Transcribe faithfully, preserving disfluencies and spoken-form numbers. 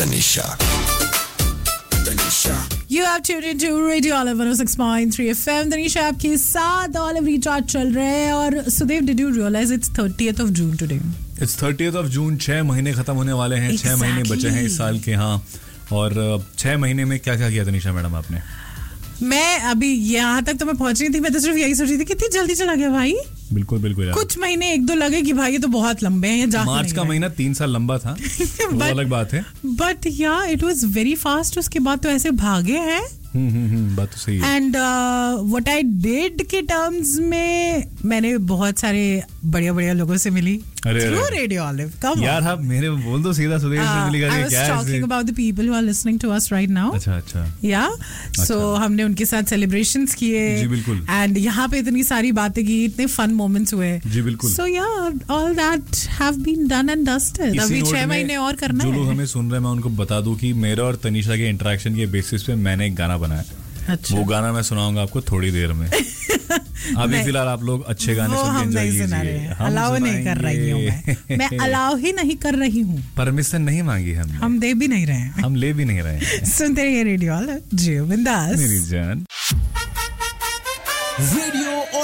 Tanisha. Tanisha. You have tuned into Radio Olive one oh six point three F M. Tanisha आपके साथ Olive Recharge चल रहे हैं और Sudev, did you realize it's thirtieth of June today? It's thirtieth of June. छह महीने खत्म होने वाले हैं. छह exactly. महीने बचे हैं इस साल के. हाँ, और छह महीने में क्या क्या किया तनिषा मैडम आपने? मैं अभी यहाँ तक तो मैं पहुंच रही थी. मैं तो सिर्फ यही सोच रही थी कितनी जल्दी चला गया भाई. बिल्कुल बिल्कुल यार. कुछ महीने एक दो लगे कि भाई ये तो बहुत लंबे हैं. ये मार्च का महीना तीन साल लंबा था. वो अलग बात है. बट या इट वाज वेरी फास्ट. उसके बाद तो ऐसे भागे हैं. हम्म हम्म बात तो सही है. एंड व्हाट आई डिड के टर्म्स में मैंने बहुत सारे बढ़िया बढ़िया लोगों से मिली. Through radio olive. कम यार आप मेरे बोल दो सीधा सुदेव से मिली करके. क्या है? I was talking about the people who are listening to us right now. अच्छा अच्छा. या सो हमने उनके साथ सेलिब्रेशंस किए. जी बिल्कुल. एंड यहाँ पे इतनी सारी बातें की, इतने फन मोमेंट्स हुए. जी बिल्कुल. सो या all that have been done and dusted. अभी छह महीने और करना है. जो लोग हमें सुन रहे हैं मैं उनको बता दूं कि मेरा और तनिषा के इंटरेक्शन के बेसिस पे मैंने एक गाना बनाया. अच्छा. वो गाना मैं सुनाऊंगा आपको थोड़ी देर में. अभी फिलहाल आप लोग अच्छे गाने सुन के एंजॉय कीजिए. अलाउ नहीं कर रही हूँ मैं. मैं अलाउ ही नहीं कर रही हूँ. परमिशन नहीं मांगी हमने. हम दे भी नहीं रहे हैं. हम ले भी नहीं रहे हैं. सुनते रहिए रेडियो ऑलिव. जियो बिंदास मेरी जान. Radio